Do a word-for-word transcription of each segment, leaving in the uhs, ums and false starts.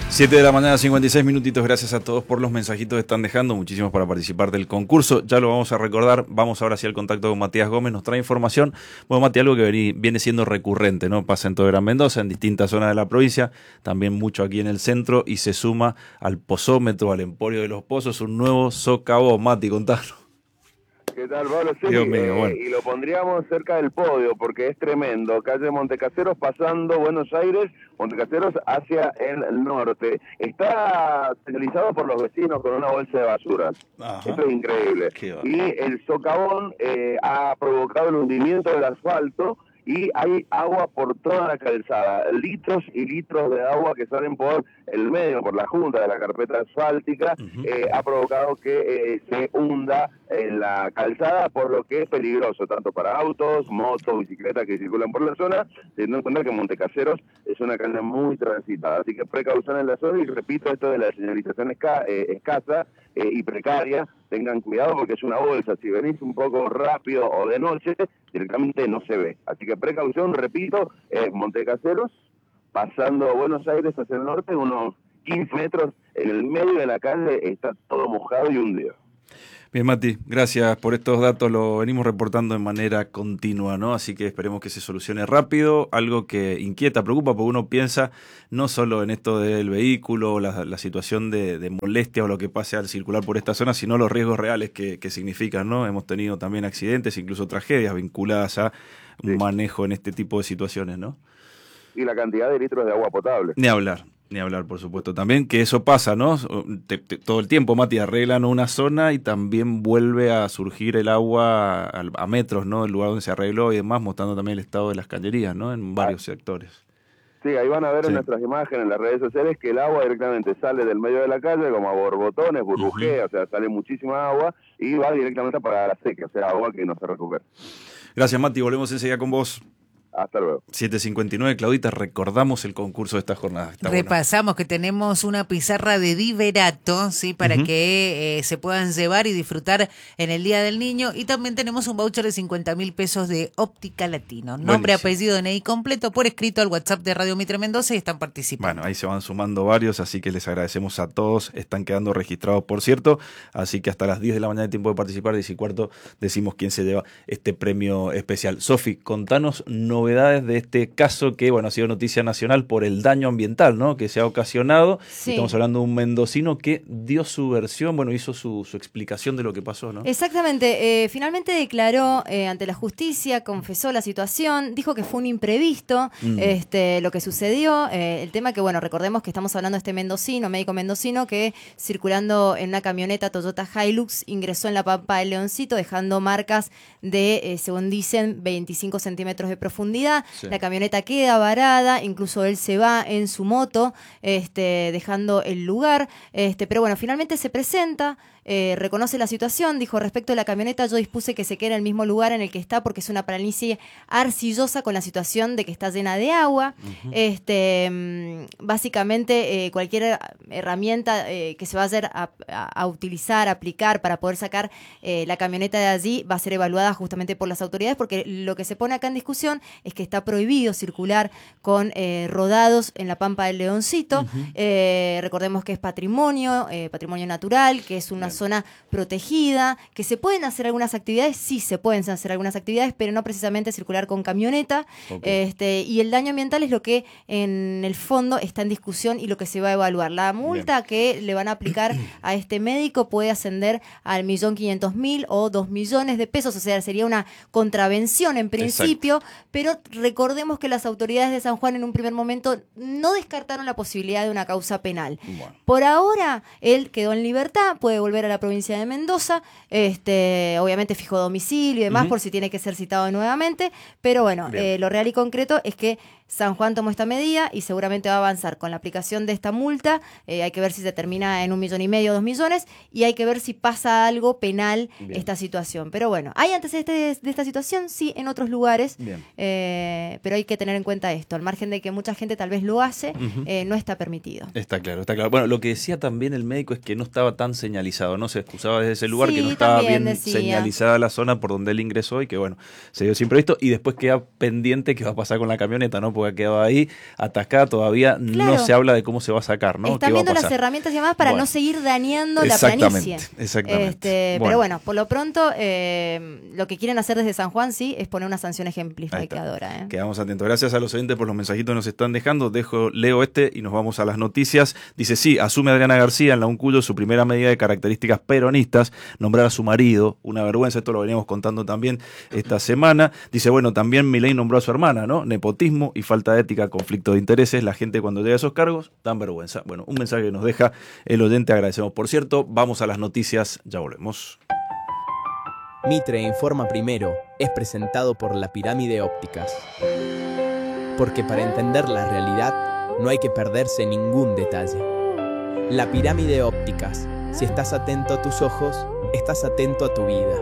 siete de la mañana, cincuenta y seis minutitos. Gracias a todos por los mensajitos que están dejando. Muchísimos para participar del concurso. Ya lo vamos a recordar. Vamos ahora sí al contacto con Matías Gómez. Nos trae información. Bueno, Matías, algo que viene siendo recurrente, ¿no? Pasa en todo Gran Mendoza, en distintas zonas de la provincia. También mucho aquí en el centro. Y se suma al pozómetro, al Emporio de los Pozos, un nuevo socavón. Mati, contanos. ¿Qué tal, Pablo? Sí, Dios mío, eh, bueno. Y lo pondríamos cerca del podio porque es tremendo. Calle Montecaseros pasando Buenos Aires, Montecaseros hacia el norte. Está señalizado por los vecinos con una bolsa de basura. Ajá. Eso es increíble. Y el socavón eh, ha provocado el hundimiento del asfalto y hay agua por toda la calzada, litros y litros de agua que salen por el medio, por la junta de la carpeta asfáltica, uh-huh. eh, ha provocado que eh, se hunda en la calzada, por lo que es peligroso, tanto para autos, motos, bicicletas que circulan por la zona, teniendo en cuenta que Montecaseros es una calle muy transitada, así que precaución en la zona, y repito, esto de la señalización esca eh, escasa eh, y precaria, tengan cuidado porque es una bolsa, si venís un poco rápido o de noche, directamente no se ve, así que precaución, repito, eh, Montecaseros, pasando a Buenos Aires hacia el norte, unos quince metros, en el medio de la calle está todo mojado y hundido. Bien, Mati, gracias por estos datos, lo venimos reportando de manera continua, ¿no? Así que esperemos que se solucione rápido, algo que inquieta, preocupa, porque uno piensa no solo en esto del vehículo, la, la situación de, de molestia o lo que pase al circular por esta zona, sino los riesgos reales que, que significan, ¿no? Hemos tenido también accidentes, incluso tragedias vinculadas a un sí. manejo en este tipo de situaciones, ¿no? Y la cantidad de litros de agua potable. Ni hablar. Ni hablar, por supuesto, también, que eso pasa, ¿no? Te, te, todo el tiempo, Mati, arreglan una zona y también vuelve a surgir el agua a, a metros, ¿no? El lugar donde se arregló y demás, mostrando también el estado de las cañerías, ¿no? En varios ah. sectores. Sí, ahí van a ver sí. en nuestras imágenes, en las redes sociales, que el agua directamente sale del medio de la calle como a borbotones, burbujea, uh-huh. o sea, sale muchísima agua y va directamente para la seca, o sea, agua que no se recupera. Gracias, Mati, volvemos enseguida con vos. Hasta luego. siete cincuenta y nueve, Claudita, recordamos el concurso de esta jornada. Está Repasamos buena. Que tenemos una pizarra de Diverato, ¿sí? Para uh-huh. que eh, se puedan llevar y disfrutar en el Día del Niño. Y también tenemos un voucher de cincuenta mil pesos de Óptica Latino. Nombre, Buenísimo. Apellido, D N I completo, por escrito al WhatsApp de Radio Mitre Mendoza y están participando. Bueno, ahí se van sumando varios, así que les agradecemos a todos. Están quedando registrados, por cierto. Así que hasta las diez de la mañana hay tiempo de participar. diez y cuarto decimos quién se lleva este premio especial. Sofi, contanos novedades de este caso que, bueno, ha sido noticia nacional por el daño ambiental, ¿no? Que se ha ocasionado. Sí. Estamos hablando de un mendocino que dio su versión, bueno, hizo su, su explicación de lo que pasó, ¿no? Exactamente. Eh, finalmente declaró eh, ante la justicia, confesó la situación, dijo que fue un imprevisto mm. este, lo que sucedió. Eh, el tema que, bueno, recordemos que estamos hablando de este mendocino, médico mendocino, que circulando en una camioneta Toyota Hilux ingresó en la Pampa del Leoncito, dejando marcas de, eh, según dicen, veinticinco centímetros de profundidad. Sí. La camioneta queda varada, incluso él se va en su moto, este, dejando el lugar, este, pero bueno, finalmente se presenta, eh, reconoce la situación, dijo: respecto a la camioneta, yo dispuse que se quede en el mismo lugar en el que está porque es una planicie arcillosa con la situación de que está llena de agua. Uh-huh. este, básicamente, eh, cualquier herramienta eh, que se va a hacer a, a, a utilizar, a aplicar para poder sacar eh, la camioneta de allí va a ser evaluada justamente por las autoridades, porque lo que se pone acá en discusión es que está prohibido circular con eh, rodados en la Pampa del Leoncito. Uh-huh. eh, recordemos que es patrimonio, eh, patrimonio natural, que es una Bien. zona protegida, que se pueden hacer algunas actividades, sí se pueden hacer algunas actividades, pero no precisamente circular con camioneta. Okay. Este, y el daño ambiental es lo que en el fondo está en discusión y lo que se va a evaluar. La multa Bien. que le van a aplicar a este médico puede ascender al millón quinientos mil o dos millones de pesos, o sea, sería una contravención en principio, Exacto. pero recordemos que las autoridades de San Juan en un primer momento no descartaron la posibilidad de una causa penal. Bueno. Por ahora, él quedó en libertad, puede volver a la provincia de Mendoza, este, obviamente fijó domicilio y demás, uh-huh. por si tiene que ser citado nuevamente, pero bueno, eh, lo real y concreto es que San Juan tomó esta medida y seguramente va a avanzar con la aplicación de esta multa. Eh, hay que ver si se termina en un millón y medio o dos millones, y hay que ver si pasa algo penal Bien. esta situación. Pero bueno, ¿hay antecedentes de esta situación? Sí, en otros lugares, eh, pero hay que tener en cuenta esto. Al margen de que mucha gente tal vez lo hace, uh-huh. eh, no está permitido. Está claro, está claro. Bueno, lo que decía también el médico es que no estaba tan señalizado, ¿no? Se excusaba desde ese lugar, sí, que no estaba bien decía. señalizada la zona por donde él ingresó y que, bueno, se dio sin previsto, y después queda pendiente qué va a pasar con la camioneta, ¿no? porque ha quedado ahí atascada, todavía Claro. no se habla de cómo se va a sacar, ¿no? Están ¿Qué va a viendo las pasar? herramientas y demás para Bueno. no seguir dañando la Exactamente, planicie. exactamente. Este, Bueno. Pero bueno, por lo pronto, eh, lo que quieren hacer desde San Juan sí es poner una sanción Ahí está. ejemplificadora. ¿eh? Quedamos atentos. Gracias a los oyentes por los mensajitos que nos están dejando. Dejo, leo este y nos vamos a las noticias. Dice, sí, asume Adriana García en la UNCUYO su primera medida de características peronistas, nombrar a su marido. Una vergüenza, esto lo veníamos contando también esta semana. Dice, bueno, también Milei nombró a su hermana, ¿no? Nepotismo y falta de ética, conflicto de intereses. La gente cuando llega a esos cargos, dan vergüenza. Bueno, un mensaje que nos deja el oyente, agradecemos. Por cierto, vamos a las noticias, ya volvemos. Mitre Informa Primero es presentado por La Pirámide Ópticas. Porque para entender la realidad no hay que perderse ningún detalle. La Pirámide Ópticas. Si estás atento a tus ojos, estás atento a tu vida.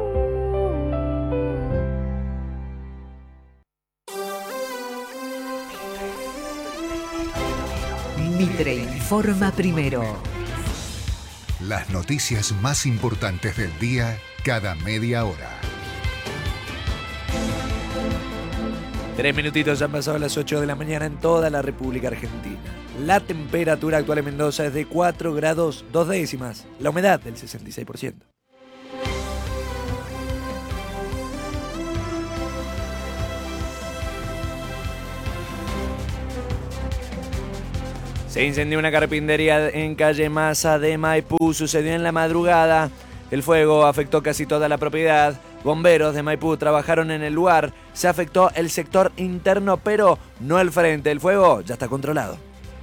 Mitre Informa Primero. Las noticias más importantes del día cada media hora. Tres minutitos ya han pasado las ocho de la mañana en toda la República Argentina. La temperatura actual en Mendoza es de cuatro grados dos décimas. La humedad del sesenta y seis por ciento. Se incendió una carpintería en calle Masa de Maipú. Sucedió en la madrugada. El fuego afectó casi toda la propiedad. Bomberos de Maipú trabajaron en el lugar. Se afectó el sector interno, pero no el frente. El fuego ya está controlado.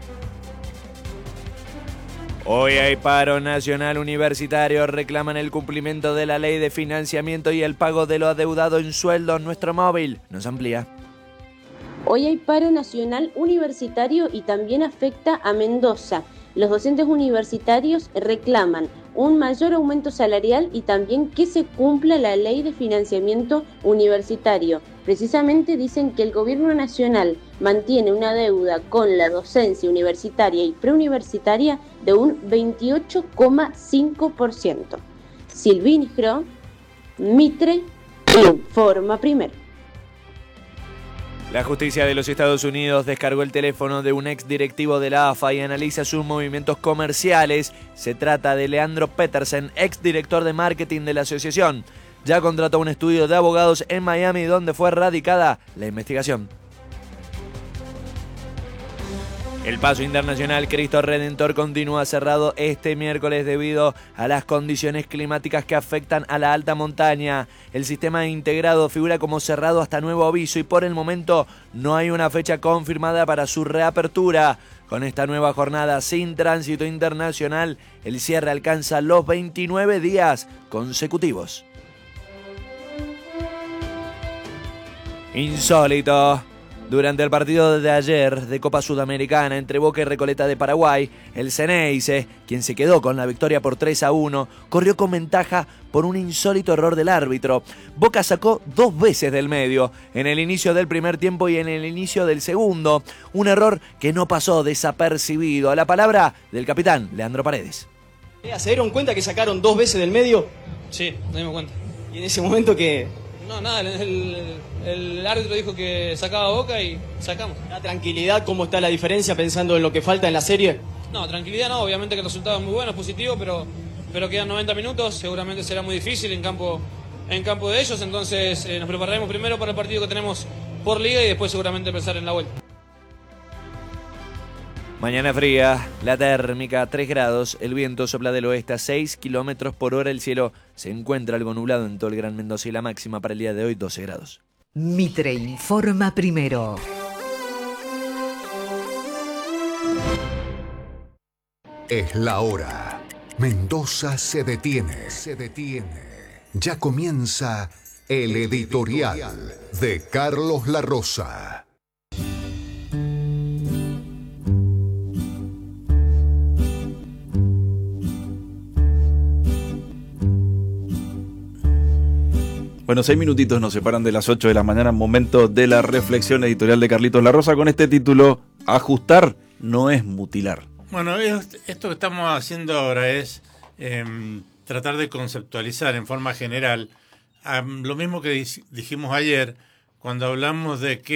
Hoy hay paro nacional universitario. Reclaman el cumplimiento de la ley de financiamiento y el pago de lo adeudado en sueldos. Nuestro móvil nos amplía. Hoy hay paro nacional universitario y también afecta a Mendoza. Los docentes universitarios reclaman un mayor aumento salarial y también que se cumpla la ley de financiamiento universitario. Precisamente dicen que el gobierno nacional mantiene una deuda con la docencia universitaria y preuniversitaria de un veintiocho coma cinco por ciento. Silvin Gro, Mitre, Informa Primero. La justicia de los Estados Unidos descargó el teléfono de un ex directivo de la A F A y analiza sus movimientos comerciales. Se trata de Leandro Petersen, ex director de marketing de la asociación. Ya contrató un estudio de abogados en Miami donde fue radicada la investigación. El paso internacional Cristo Redentor continúa cerrado este miércoles debido a las condiciones climáticas que afectan a la alta montaña. El sistema integrado figura como cerrado hasta nuevo aviso y por el momento no hay una fecha confirmada para su reapertura. Con esta nueva jornada sin tránsito internacional, el cierre alcanza los veintinueve días consecutivos. Insólito. Durante el partido de ayer de Copa Sudamericana entre Boca y Recoleta de Paraguay, el Ceneice, quien se quedó con la victoria por tres a uno, corrió con ventaja por un insólito error del árbitro. Boca sacó dos veces del medio, en el inicio del primer tiempo y en el inicio del segundo. Un error que no pasó desapercibido. A la palabra del capitán Leandro Paredes. ¿Se dieron cuenta que sacaron dos veces del medio? Sí, nos dimos cuenta. ¿Y en ese momento qué? No, nada, el, el, el árbitro dijo que sacaba Boca y sacamos. ¿La tranquilidad? ¿Cómo está la diferencia pensando en lo que falta en la serie? No, tranquilidad no, obviamente que el resultado es muy bueno, es positivo, pero, pero quedan noventa minutos, seguramente será muy difícil en campo, en campo de ellos, entonces eh, nos prepararemos primero para el partido que tenemos por liga y después seguramente pensar en la vuelta. Mañana fría, la térmica tres grados, el viento sopla del oeste a seis kilómetros por hora, el cielo se encuentra algo nublado en todo el Gran Mendoza y la máxima para el día de hoy doce grados. Mitre Informa Primero. Es la hora. Mendoza se detiene. Se detiene. Ya comienza el editorial de Carlos La Rosa. Bueno, seis minutitos nos separan de las ocho de la mañana, momento de la reflexión editorial de Carlitos La Rosa con este título: Ajustar no es mutilar. Bueno, esto que estamos haciendo ahora es eh, tratar de conceptualizar en forma general um, lo mismo que dijimos ayer cuando hablamos de que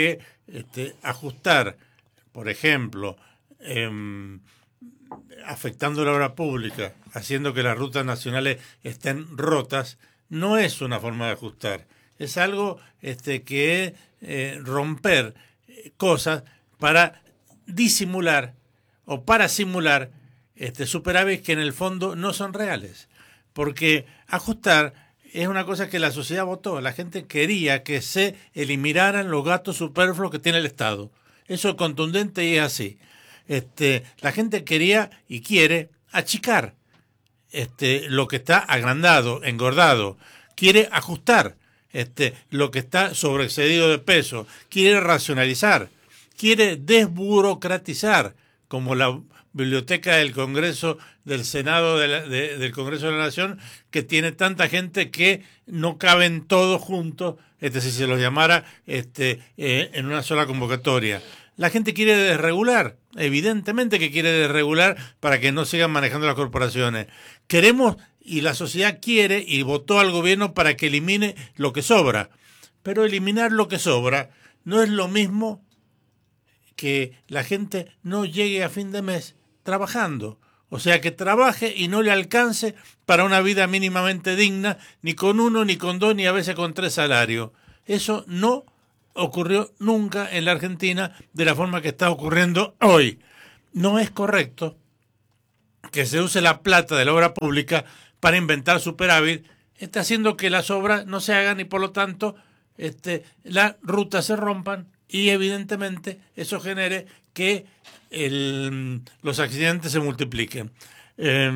este, ajustar, por ejemplo, eh, afectando la obra pública, haciendo que las rutas nacionales estén rotas, no es una forma de ajustar. Es algo este, que es eh, romper cosas para disimular o para simular este, superávit que en el fondo no son reales. Porque ajustar es una cosa que la sociedad votó. La gente quería que se eliminaran los gastos superfluos que tiene el Estado. Eso es contundente y es así. Este, la gente quería y quiere achicar este, lo que está agrandado, engordado. Quiere ajustar este, lo que está sobreexcedido de peso. Quiere racionalizar. Quiere desburocratizar, como la biblioteca del Congreso, del Senado, de la, de, del Congreso de la Nación, que tiene tanta gente que no caben todos juntos, este, si se los llamara este, eh, en una sola convocatoria. La gente quiere desregular, evidentemente que quiere desregular para que no sigan manejando las corporaciones. Queremos, y la sociedad quiere, y votó al gobierno para que elimine lo que sobra. Pero eliminar lo que sobra no es lo mismo que la gente no llegue a fin de mes trabajando. O sea, que trabaje y no le alcance para una vida mínimamente digna, ni con uno, ni con dos, ni a veces con tres salarios. Eso no ocurrió nunca en la Argentina de la forma que está ocurriendo hoy. No es correcto que se use la plata de la obra pública para inventar superávit. Está haciendo que las obras no se hagan y por lo tanto este, las rutas se rompan y evidentemente eso genere que el, los accidentes se multipliquen. Eh,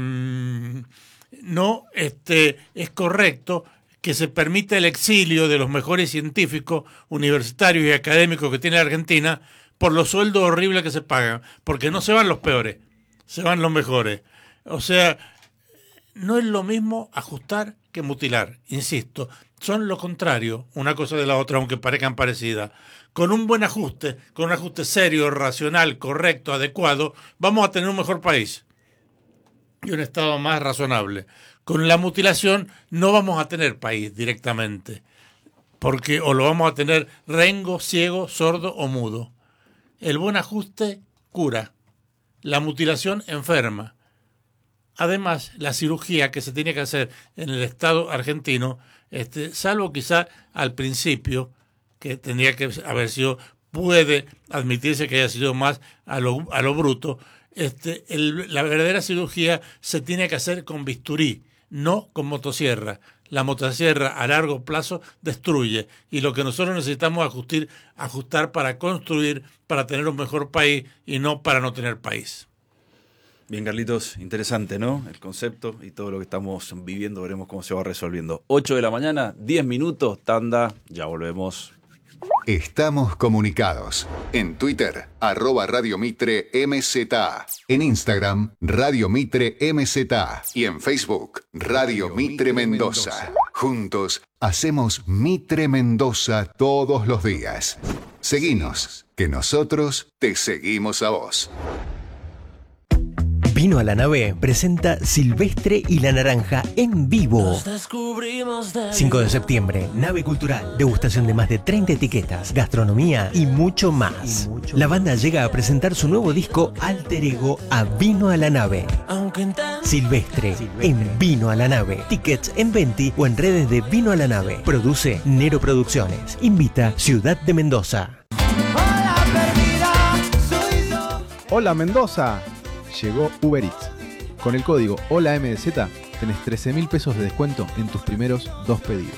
no este, es correcto que se permita el exilio de los mejores científicos universitarios y académicos que tiene la Argentina por los sueldos horribles que se pagan, porque no se van los peores, se van los mejores. O sea, no es lo mismo ajustar que mutilar, insisto, son lo contrario, una cosa de la otra, aunque parezcan parecidas. Con un buen ajuste, con un ajuste serio, racional, correcto, adecuado, vamos a tener un mejor país y un Estado más razonable. Con la mutilación no vamos a tener país directamente, porque o lo vamos a tener rengo, ciego, sordo o mudo. El buen ajuste cura, la mutilación enferma. Además, la cirugía que se tiene que hacer en el Estado argentino, este, salvo quizá al principio, que tendría que haber sido, puede admitirse que haya sido más a lo, a lo bruto, este, el, la verdadera cirugía se tiene que hacer con bisturí, no con motosierra. La motosierra a largo plazo destruye y lo que nosotros necesitamos es ajustar, ajustar para construir, para tener un mejor país y no para no tener país. Bien, Carlitos, interesante, ¿no? El concepto y todo lo que estamos viviendo, veremos cómo se va resolviendo. ocho de la mañana, diez minutos, tanda, ya volvemos. Estamos comunicados. En Twitter, arroba Radio Mitre M Z. En Instagram, Radio Mitre M Z. Y en Facebook, Radio Mitre Mendoza. Juntos, hacemos Mitre Mendoza todos los días. Seguinos, que nosotros te seguimos a vos. Vino a la Nave presenta Silvestre y la Naranja en vivo. cinco de septiembre, Nave Cultural, degustación de más de treinta etiquetas, gastronomía y mucho más. Y mucho la banda más. Llega a presentar su nuevo disco Alter Ego a Vino a la Nave. Silvestre, Silvestre en Vino a la Nave. Tickets en Venti o en redes de Vino a la Nave. Produce Nero Producciones. Invita Ciudad de Mendoza. Hola Mendoza. Llegó Uber Eats. Con el código HOLAMDZ tenés trece mil pesos de descuento en tus primeros dos pedidos.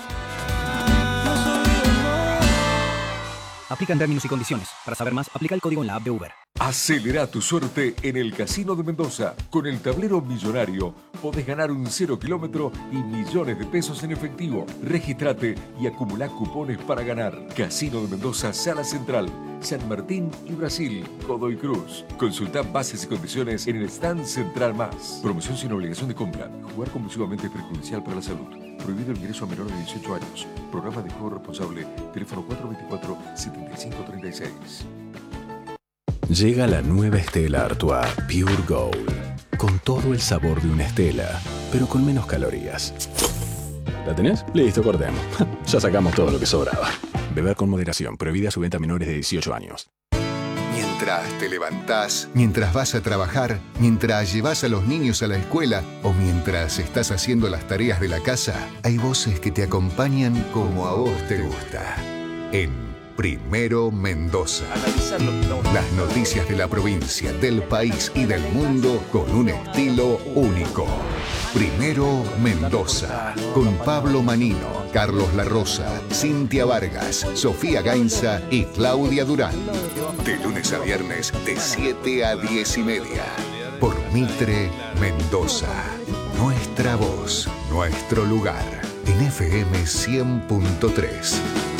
Aplican términos y condiciones. Para saber más, aplica el código en la app de Uber. Acelera tu suerte en el Casino de Mendoza. Con el tablero millonario podés ganar un cero kilómetro y millones de pesos en efectivo. Regístrate y acumulá cupones para ganar. Casino de Mendoza, Sala Central, San Martín y Brasil, Godoy Cruz. Consulta bases y condiciones en el stand central más. Promoción sin obligación de compra. Jugar compulsivamente es perjudicial para la salud. Prohibido el ingreso a menores de dieciocho años. Programa de juego responsable. Teléfono cuatro dos cuatro, siete cinco tres seis. Llega la nueva Stella Artois Pure Gold. Con todo el sabor de una Stella, pero con menos calorías. ¿La tenés? Listo, cortemos. Ya sacamos todo lo que sobraba. Beber con moderación. Prohibida su venta a menores de dieciocho años. Mientras te levantás, mientras vas a trabajar, mientras llevas a los niños a la escuela o mientras estás haciendo las tareas de la casa, hay voces que te acompañan como a vos te gusta. En Primero Mendoza. Las noticias de la provincia, del país y del mundo con un estilo único. Primero Mendoza, con Pablo Manino, Carlos La Rosa, Cintia Vargas, Sofía Gainza y Claudia Durán. De lunes a viernes, de siete a diez y media. Por Mitre Mendoza. Nuestra voz, nuestro lugar. En F M cien punto tres.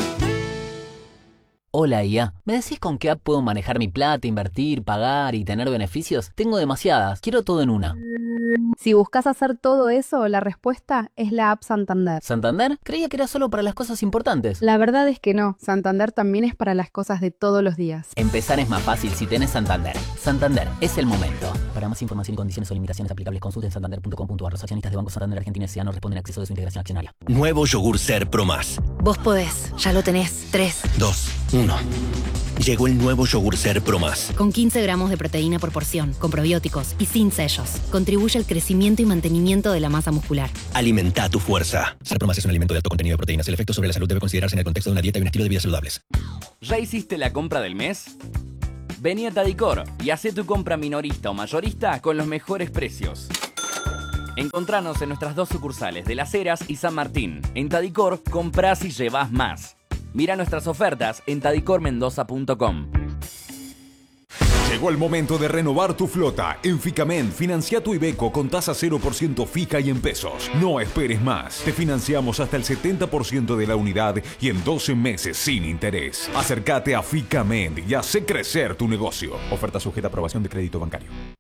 Hola I A, ¿me decís con qué app puedo manejar mi plata, invertir, pagar y tener beneficios? Tengo demasiadas, quiero todo en una. Si buscas hacer todo eso, la respuesta es la app Santander. ¿Santander? Creía que era solo para las cosas importantes. La verdad es que no, Santander también es para las cosas de todos los días. Empezar es más fácil si tenés Santander. Santander, es el momento. Para más información y condiciones o limitaciones aplicables, consulten santander punto com punto a r. Los accionistas de Banco Santander Argentina S A no responden a acceso de su integración accionaria. Nuevo yogur Ser Pro Más. Vos podés, ya lo tenés. tres, dos, uno. Llegó el nuevo yogur Ser Pro Más. Con quince gramos de proteína por porción, con probióticos y sin sellos. Contribuye al crecimiento y mantenimiento de la masa muscular. Alimenta tu fuerza. Ser Pro Más es un alimento de alto contenido de proteínas. El efecto sobre la salud debe considerarse en el contexto de una dieta y un estilo de vida saludables. ¿Ya hiciste la compra del mes? Vení a Tadicor y hacé tu compra minorista o mayorista con los mejores precios. Encontranos en nuestras dos sucursales de Las Heras y San Martín. En Tadicor, comprás y llevás más. Mira nuestras ofertas en tadicor mendoza punto com. Llegó el momento de renovar tu flota. En Ficamen, financia tu Iveco con tasa cero por ciento fija y en pesos. No esperes más. Te financiamos hasta el setenta por ciento de la unidad y en doce meses sin interés. Acércate a Ficamen y hace crecer tu negocio. Oferta sujeta a aprobación de crédito bancario.